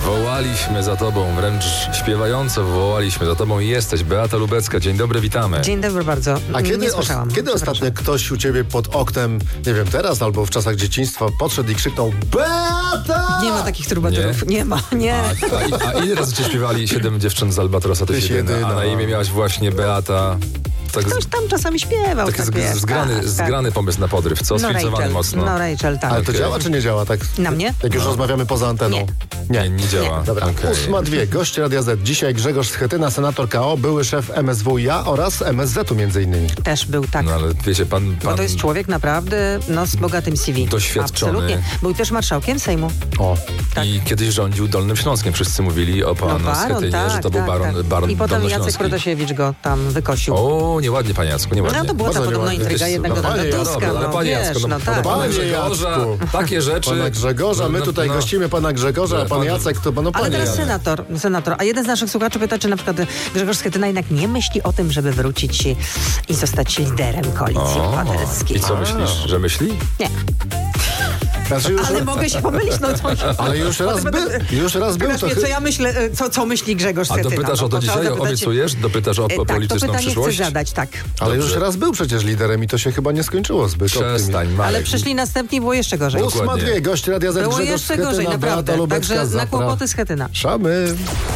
Wołaliśmy za tobą, wręcz śpiewająco wołaliśmy za tobą i jesteś. Beata Lubecka, dzień dobry, witamy. Dzień dobry bardzo. A Nie słyszałam. kiedy ostatnio ktoś u ciebie pod oknem, nie wiem, teraz albo w czasach dzieciństwa, podszedł i krzyknął Beata! Nie ma takich trubaturów. Nie ma, nie. A ile razy cię śpiewali 7 dziewcząt z Albatrosa? To Tyś jedyna. A na imię miałaś właśnie Beata. Tak Ktoś tam czasami śpiewał. taki tak jest, zgrany pomysł na podryw, co? Sfiltrowany Rachel, mocno. No Rachel, tak. Ale to Okej. działa czy nie działa? Tak, Na mnie? Jak już rozmawiamy poza anteną. Nie działa. Dobra, Okej. 8:02. Gość Radia Z. Dzisiaj Grzegorz Schetyna, senator KO, były szef MSWiA oraz MSZ-u między innymi. Też był tak. No ale wiecie, pan Bo to jest człowiek naprawdę z bogatym CV. Doświadczony. Absolutnie. Był też marszałkiem Sejmu. O, Tak. I kiedyś rządził Dolnym Śląskiem. Wszyscy mówili o panu Schetynie, że to był baron I potem Jacek Dolnośląski. Protasiewicz go tam wykosił. O, nieładnie, panie Jacku, nieładnie. No to była ta Bardzo podobna nieładnie. intryga Wiesz, jednak no, Donalda panie Tuska. Jacku, ale panie Jacku, no tak. pana Panie Grzegorza, Jacku. takie rzeczy... pana Grzegorza, my tutaj gościmy pana Grzegorza, a pan Jacek to Ale panie teraz Jacek. senator. A jeden z naszych słuchaczy pyta, czy na przykład Grzegorz Schetyna jednak nie myśli o tym, żeby wrócić i zostać liderem Koalicji Obywatelskiej. I co myślisz, że myśli? Nie. Znaczy już, Ale mogę się pomylić, no coś. ale już raz był Pytasz to... mnie, co ja myślę, co myśli Grzegorz A Schetyna. dopytasz o to No, dzisiaj? zapytać- Obiecujesz? Dopytasz o Tak, to polityczną pytanie przyszłość? chcę zadać, tak. Ale już Dobrze. raz był przecież liderem i to się chyba nie skończyło zbyt Przestań, Marek. Ale przyszli następni, było jeszcze gorzej. Dokładnie. 8:02. Gość Radia Z. Było Grzegorz jeszcze Schetyna, gorzej, Beata naprawdę. Lubecka, Także na kłopoty Schetyna. Zapraszamy.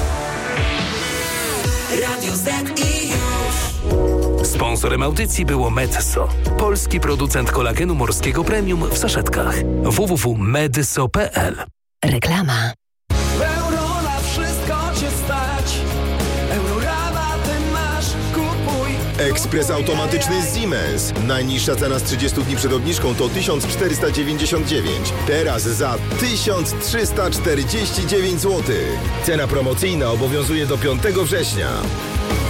Radio Z i już. Sponsorem audycji było Medzo, polski producent kolagenu morskiego premium w saszetkach. www.medzo.pl. Reklama. Euro na wszystko cię stać. Eurorabaty masz, kupuj. Ekspres automatyczny Siemens. Najniższa cena z 30 dni przed obniżką to 1499. Teraz za 1349 zł. Cena promocyjna obowiązuje do 5 września.